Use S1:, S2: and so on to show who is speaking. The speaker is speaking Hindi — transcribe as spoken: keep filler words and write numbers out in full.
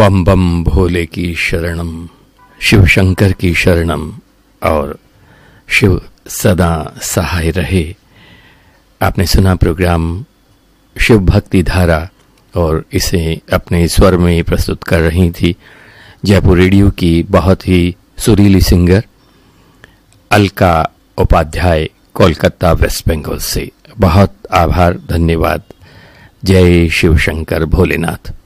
S1: बम बम भोले की शरणम, शिव शंकर की शरणम और शिव सदा सहाय रहे। आपने सुना प्रोग्राम शिव भक्ति धारा और इसे अपने स्वर में प्रस्तुत कर रही थी जयपुर रेडियो की बहुत ही सुरीली सिंगर अलका उपाध्याय, कोलकाता वेस्ट बंगाल से। बहुत आभार, धन्यवाद। जय शिव शंकर भोलेनाथ।